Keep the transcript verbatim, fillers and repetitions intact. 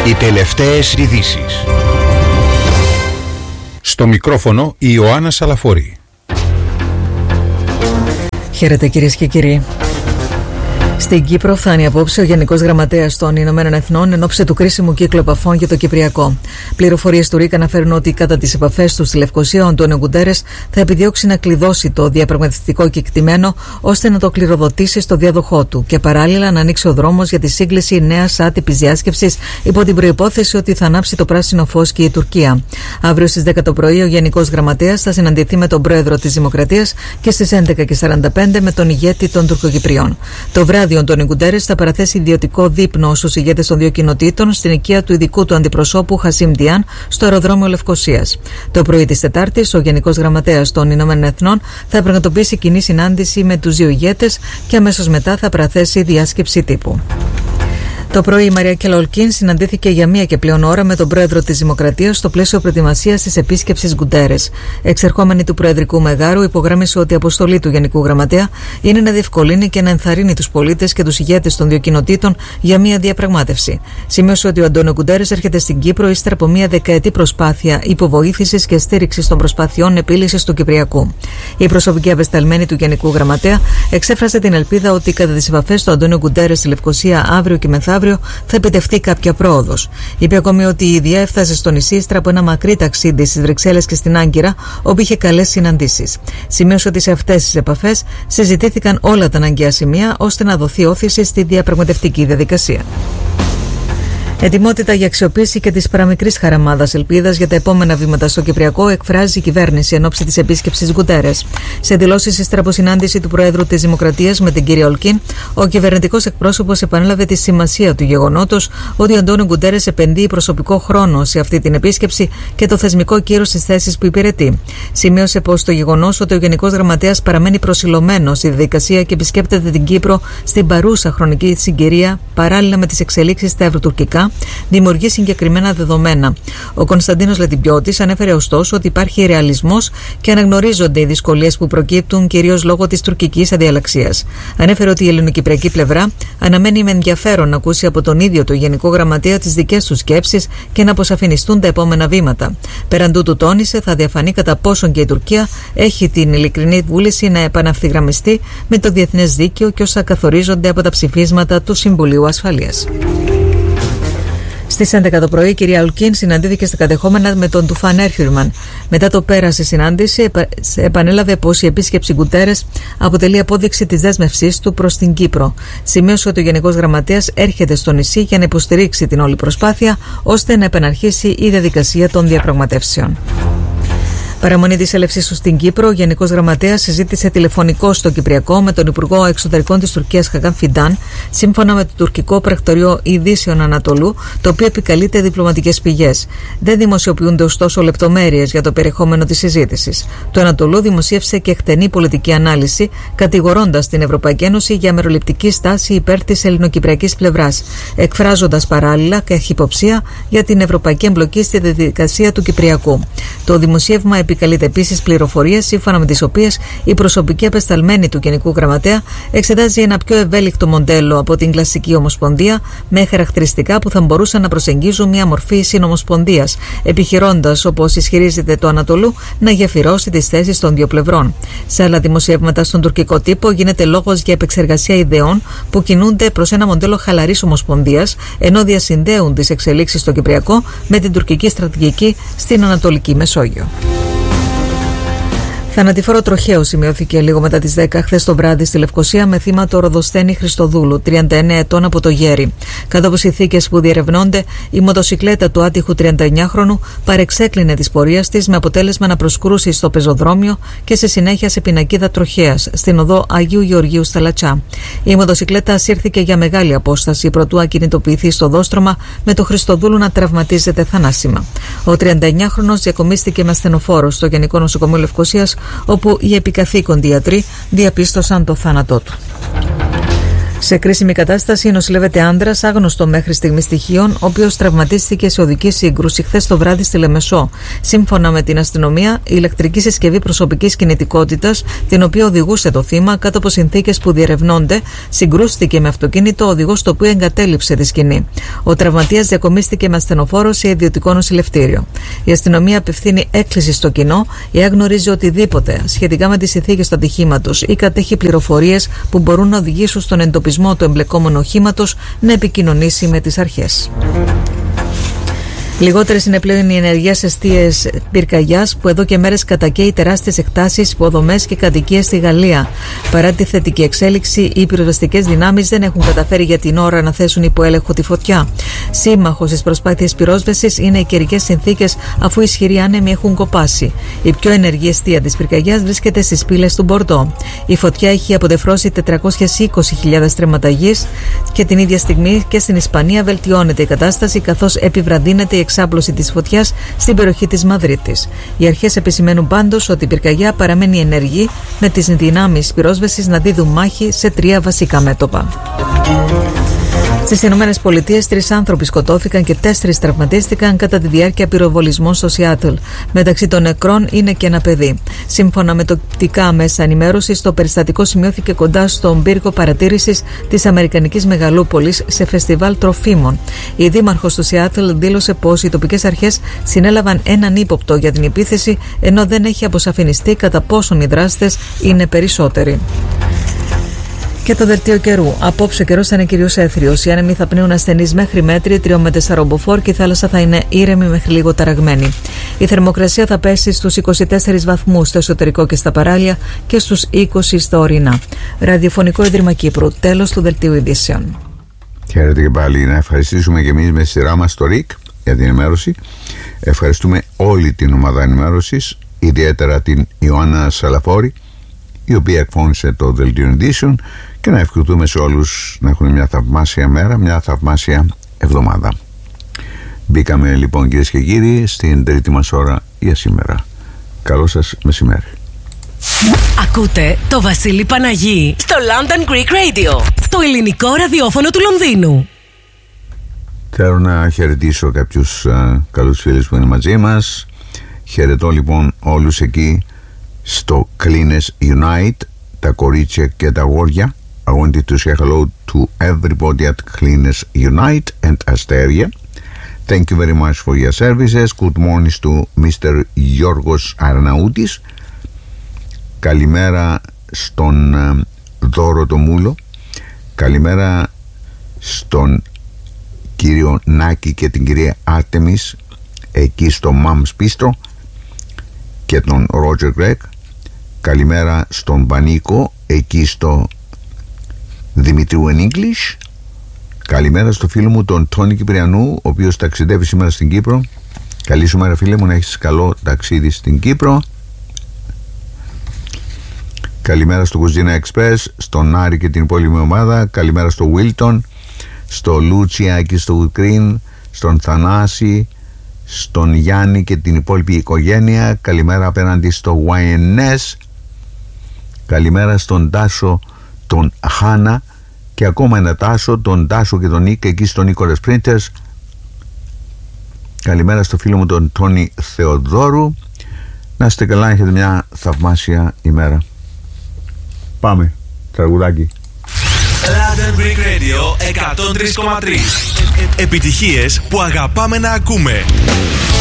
Οι τελευταίες ειδήσεις. Στο μικρόφωνο η Ιωάννα Σαλαφόρη. Χαίρετε κυρίες και κύριοι. Στην Κύπρο φτάνει απόψε ο Γενικός Γραμματέας των Ηνωμένων Εθνών εν ώψη του κρίσιμου κύκλου επαφών για το Κυπριακό. Πληροφορίες του ΡΙΚ αναφέρουν ότι κατά τις επαφές του στη Λευκοσία, ο Αντώνιο Γκουντέρες θα επιδιώξει να κλειδώσει το διαπραγματευτικό κεκτημένο ώστε να το κληροδοτήσει στο διάδοχό του και παράλληλα να ανοίξει ο δρόμος για τη σύγκληση νέας άτυπης διάσκεψης υπό την προϋπόθεση ότι θα ανάψει το πράσινο φως και η Τουρκία. Αύριο στις δέκα το πρωί ο Γενικός Γραμματέας θα συναντηθεί με τον Πρόεδρο της Δημοκρατίας και στις έντεκα και σαράντα πέντε με τον ηγέτη των Τουρκοκυπριών. Το βράδυ ο Αντώνιο Γκουντέρες θα παραθέσει ιδιωτικό δείπνο στους ηγέτες των δύο κοινοτήτων στην οικία του ειδικού του αντιπροσώπου Χασίμ Διάν στο αεροδρόμιο Λευκοσίας. Το πρωί της Τετάρτης, ο Γενικός Γραμματέας των Ηνωμένων Εθνών θα πραγματοποιήσει κοινή συνάντηση με τους δύο ηγέτες και αμέσως μετά θα παραθέσει διάσκεψη τύπου. Το πρωί η Μαρία Ολκίν συναντήθηκε για μία και πλέον ώρα με τον Πρόεδρο της Δημοκρατίας στο πλαίσιο προετοιμασίας της επίσκεψης Γκουντέρες. Εξερχόμενη του Προεδρικού Μεγάρου, υπογράμμισε ότι η αποστολή του Γενικού Γραμματέα είναι να διευκολύνει και να ενθαρρύνει τους πολίτες και τους ηγέτες των δύο κοινοτήτων για μία διαπραγμάτευση. Σημείωσε ότι ο Αντώνιο Γκουντέρες έρχεται στην Κύπρο ύστερα από μία δεκαετή προσπάθεια υποβοήθησης και στήριξης των προσπαθειών επίλυσης του Κυπριακού. Η προσωπική απεσταλμένη του Γενικού Γραμματέα εξέφρασε την ελπίδα ότι κατά τις επαφές του Αντώνιο Γκουντέρες στη Λευκοσία αύριο και μεθαύριο θα επιτευχθεί κάποια πρόοδος. Είπε ακόμη ότι η Ιδία έφτασε στο νησί ύστερα από ένα μακρύ ταξίδι στις Βρυξέλλες και στην Άγκυρα, όπου είχε καλές συναντήσεις. Σημείωσε ότι σε αυτές τις επαφές συζητήθηκαν όλα τα αναγκαία σημεία ώστε να δοθεί όθηση στη διαπραγματευτική διαδικασία. Ετοιμότητα για αξιοποίηση και της παραμικρής χαραμάδας ελπίδας για τα επόμενα βήματα στο Κυπριακό εκφράζει η κυβέρνηση εν ώψη της επίσκεψης Γκουντέρες. Σε δηλώσεις ύστερα από συνάντηση του Προέδρου της Δημοκρατίας με την κυρία Ολκίν, ο κυβερνητικός εκπρόσωπος επανέλαβε τη σημασία του γεγονότος ότι ο Αντώνιο Γκουντέρες επενδύει προσωπικό χρόνο σε αυτή την επίσκεψη και το θεσμικό κύρος στις θέσεις που υπηρετεί. Σημείωσε πως το γεγονός ότι ο Γενικός Γραμματέας παραμένει προσιλωμένος στη διαδικασία και επισκέπτεται την Κύπρο στην παρούσα χρονική συγκυρία παράλληλα με τις εξελίξεις στα ευρωτουρκικά δημιουργεί συγκεκριμένα δεδομένα. Ο Κωνσταντίνος Λατιμπιώτης ανέφερε ωστόσο ότι υπάρχει ρεαλισμός και αναγνωρίζονται οι δυσκολίες που προκύπτουν κυρίως λόγω της τουρκικής αδιαλαξίας. Ανέφερε ότι η ελληνοκυπριακή πλευρά αναμένει με ενδιαφέρον να ακούσει από τον ίδιο το Γενικό Γραμματέα τις δικές του σκέψεις και να αποσαφινιστούν τα επόμενα βήματα. Πέραν τούτου, τόνισε, θα διαφανεί κατά πόσον και η Τουρκία έχει την ειλικρινή βούληση να επαναφθιγραμμιστεί με το διεθνές δίκαιο και όσα καθορίζονται από τα ψηφίσματα του Συμβουλίου Ασφαλείας. Στις έντεκα το πρωί, η κυρία Ολκίν συναντήθηκε στα κατεχόμενα με τον Τουφάν Έρχιουρμαν. Μετά το πέρας της συνάντηση, επανέλαβε πως η επίσκεψη Γκουντέρες αποτελεί απόδειξη της δέσμευσής του προς την Κύπρο. Σημείωσε ότι ο Γενικός Γραμματέας έρχεται στο νησί για να υποστηρίξει την όλη προσπάθεια, ώστε να επαναρχίσει η διαδικασία των διαπραγματεύσεων. Παραμονή της έλευσης του στην Κύπρο, ο Γενικός Γραμματέας συζήτησε τηλεφωνικό στο Κυπριακό με τον Υπουργό Εξωτερικών της Τουρκίας Χακάν Φιντάν, σύμφωνα με το τουρκικό πρακτορείο Ειδήσεων Ανατολού, το οποίο επικαλείται διπλωματικές πηγές. Δεν δημοσιοποιούνται ωστόσο λεπτομέρειες για το περιεχόμενο της συζήτησης. Το Ανατολού δημοσίευσε και εκτενή πολιτική ανάλυση, κατηγορώντας την Ευρωπαϊκή Ένωση για μεροληπτική στάση υπέρ της ελληνοκυπριακής πλευράς, εκφράζοντας παράλληλα καχυποψία για την ευρωπαϊκή εμπλοκή στη διαδικασία του Κυπριακού. Το δημοσίευμα επικαλείται επίσης πληροφορίες σύμφωνα με τις οποίες η προσωπική απεσταλμένη του Γενικού Γραμματέα εξετάζει ένα πιο ευέλικτο μοντέλο από την κλασική ομοσπονδία με χαρακτηριστικά που θα μπορούσαν να προσεγγίζουν μια μορφή συνομοσπονδίας, επιχειρώντας, όπως ισχυρίζεται το Ανατολού, να γεφυρώσει τις θέσεις των δύο πλευρών. Σε άλλα δημοσιεύματα στον τουρκικό τύπο γίνεται λόγος για επεξεργασία ιδεών που κινούνται προς ένα μοντέλο χαλαρής ομοσπονδίας, ενώ διασυνδέουν τις εξελίξεις στο Κυπριακό με την τουρκική στρατηγική στην Ανατολική Μεσόγειο. Θανατηφόρο τροχαίο σημειώθηκε λίγο μετά τις δέκα χθες το βράδυ στη Λευκοσία με θύμα το Ροδοσθένη Χριστοδούλου, τριάντα εννέα ετών, από το Γέρι. Κατά από συνθήκες που διερευνώνται, η μοτοσικλέτα του άτυχου τριανταεννιάχρονου παρεξέκλεινε της πορείας της με αποτέλεσμα να προσκρούσει στο πεζοδρόμιο και σε συνέχεια σε πινακίδα τροχαίας στην οδό Αγίου Γεωργίου στα Λατσά. Η μοτοσικλέτα σύρθηκε για μεγάλη απόσταση προτού ακινητοποιηθεί στο δόστρωμα, με το Χριστοδούλου να τραυματίζεται θανάσιμα. Ο τριανταεννιάχρονος διακομίστηκε με ασθενοφόρο στο Γενικό Νοσοκομείο Λευκοσίας, όπου οι επικαθήκοντοι ιατροί διαπίστωσαν το θάνατό του. Σε κρίσιμη κατάσταση νοσηλεύεται άνδρας άγνωστο μέχρι στιγμή στοιχείων, ο οποίος τραυματίστηκε σε οδική σύγκρουση χθες το βράδυ στη Λεμεσό. Σύμφωνα με την αστυνομία, η ηλεκτρική συσκευή προσωπικής κινητικότητας, την οποία οδηγούσε το θύμα κάτω από συνθήκες που διερευνώνται, συγκρούστηκε με αυτοκίνητο, ο οδηγός το οποίο εγκατέλειψε τη σκηνή. Ο τραυματίας διακομίστηκε με ασθενοφόρο σε ιδιωτικό νοσηλευτήριο. Η αστυνομία απευθύνει έκκληση στο κοινό, εάν γνωρίζει οτιδήποτε σχετικά με τις συνθήκες του ατυχήματος ή κατέχει πληροφορίες που μπορούν να οδηγήσουν στον εντοπισμό του εμπλεκόμενου οχήματος, να επικοινωνήσει με τις αρχές. Λιγότερες είναι πλέον οι ενεργές εστίες πυρκαγιάς που εδώ και μέρες κατακαίει τεράστιες εκτάσεις, υποδομές και κατοικίες στη Γαλλία. Παρά τη θετική εξέλιξη, οι πυροσβεστικές δυνάμεις δεν έχουν καταφέρει για την ώρα να θέσουν υπό έλεγχο τη φωτιά. Σύμμαχος στις προσπάθειες πυρόσβεσης είναι οι καιρικές συνθήκες, αφού οι ισχυροί άνεμοι έχουν κοπάσει. Η πιο ενεργή εστία της πυρκαγιάς βρίσκεται στις πύλες του Μπορντό. Η φωτιά έχει αποδεφρώσει τετρακόσιες είκοσι χιλιάδες στρέμματα γης και την ίδια στιγμή και στην Ισπανία βελτιώνεται η κατάσταση, καθώς επιβραδύνεται η εξάπλωση της φωτιάς στην περιοχή της Μαδρίτης. Οι αρχές επισημαίνουν πάντως ότι η πυρκαγιά παραμένει ενεργή, με τις δυνάμεις πυρόσβεσης να δίδουν μάχη σε τρία βασικά μέτωπα. Στις Ηνωμένες Πολιτείες, τρεις άνθρωποι σκοτώθηκαν και τέσσερις τραυματίστηκαν κατά τη διάρκεια πυροβολισμών στο Σιάτλ. Μεταξύ των νεκρών είναι και ένα παιδί. Σύμφωνα με τοπικά μέσα ενημέρωσης, το περιστατικό σημειώθηκε κοντά στον πύργο παρατήρησης της Αμερικανικής Μεγαλούπολης σε φεστιβάλ τροφίμων. Η δήμαρχος του Σιάτλ δήλωσε πως οι τοπικές αρχές συνέλαβαν έναν ύποπτο για την επίθεση, ενώ δεν έχει αποσαφινιστεί κατά πόσον οι δράστες είναι περισσότεροι. Και το δελτίο καιρού. Απόψε ο καιρός θα είναι κυρίως έθριος. Οι άνεμοι θα πνέουν ασθενείς μέχρι μέτρη, τρία με τέσσερα μποφόρ, και η θάλασσα θα είναι ήρεμη μέχρι λίγο ταραγμένη. Η θερμοκρασία θα πέσει στους είκοσι τέσσερις βαθμούς στο εσωτερικό και στα παράλια και στους είκοσι στα ορεινά. Ραδιοφωνικό Ίδρυμα Κύπρου. Τέλος του δελτίου ειδήσεων. Χαίρετε και πάλι. Να ευχαριστήσουμε και εμείς με τη σειρά μας το ΡΙΚ για την ενημέρωση. Ευχαριστούμε όλη την ομάδα ενημέρωσης, ιδιαίτερα την Ιωάννα Σαλαφόρη, η οποία εκφώνησε το δελτίο ειδήσεων, και να ευχηθούμε σε όλους να έχουν μια θαυμάσια μέρα, μια θαυμάσια εβδομάδα. Μπήκαμε λοιπόν, κυρίες και κύριοι, στην τρίτη μας ώρα για σήμερα. Καλό σας μεσημέρι. Ακούτε το Βασίλη Παναγί στο London Greek Radio, το ελληνικό ραδιόφωνο του Λονδίνου. Θέλω να χαιρετήσω κάποιους uh, καλούς φίλους που είναι μαζί μας. Χαιρετώ λοιπόν όλους εκεί στο Cleaners Unite, τα κορίτσια και τα αγόρια. I wanted to say hello to everybody at Cleaners Unite and Asteria. Thank you very much for your services. Good morning to μίστερ Γιώργος Αρναούτης. Καλημέρα στον uh, Δώρο το Μούλο. Καλημέρα στον κύριο Νάκη και την κυρία Άρτεμις εκεί στο Mom's Bistro και τον Ρότζερ Γκρέκ. Καλημέρα στον Πανίκο εκεί στο Δημητρίου εν English. Καλημέρα στο φίλο μου τον Τόνι Κυπριανού, ο οποίος ταξιδεύει σήμερα στην Κύπρο. Καλή σου μέρα φίλε μου, να έχεις καλό ταξίδι στην Κύπρο. Καλημέρα στο Κουζίνα Εξπρές, στον Άρη και την υπόλοιπη ομάδα. Καλημέρα στο Βίλτον, στο Λούτσια και στο Ουκρίν, στον Θανάση, στον Γιάννη και την υπόλοιπη οικογένεια. Καλημέρα απέναντι στο γουάι εν ες. Καλημέρα στον Τάσο, τον Χάνα, και ακόμα ένα Τάσο, τον Τάσο και τον Νίκ εκεί στο Νίκολας Printers. Καλημέρα στο φίλο μου τον Τόνι Θεοδόρου. Να είστε καλά, έχετε μια θαυμάσια ημέρα. Πάμε, τραγουδάκι. London Greek Radio εκατόν τρία κόμμα τρία. Επιτυχίες που αγαπάμε να ακούμε.